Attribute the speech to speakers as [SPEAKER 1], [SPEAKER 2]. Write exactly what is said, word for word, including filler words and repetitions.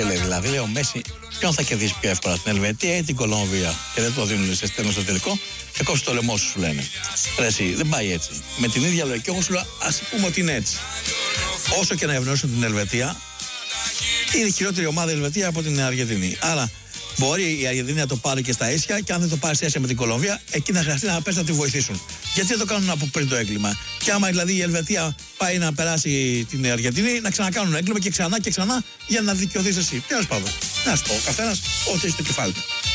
[SPEAKER 1] Λέει, δηλαδή, λέει ο Μέση, ποιον θα κερδίσει πιο εύκολα, την Ελβετία ή την Κολομβία? Και δεν το δίνουν σε στέλνουν στο τελικό και κόψει το λαιμό σου, λένε. Ρε, εσύ, δεν πάει έτσι. Με την ίδια λογική, εγώ σου λέω, ας πούμε ότι είναι έτσι. Όσο και να ευνοήσουν την Ελβετία, είναι η χειρότερη ομάδα η Ελβετία από την Αργεντινή. Άρα, μπορεί η Αργεντινή να το πάρει και στα ίσια, και αν δεν το πάρει στα ίσια με την Κολομβία, εκεί να χρειαστεί να πέσει να τη βοηθήσουν. Γιατί δεν το κάνουν από πριν το έγκλημα? Και άμα δηλαδή η Ελβετία πάει να περάσει την Αργεντινή, να ξανακάνουν έγκλημα και ξανά και ξανά για να δικαιωθεί εσύ. Τέλος πάντων, να σου πω, ο καθένας ό,τι έχει στο κεφάλι του.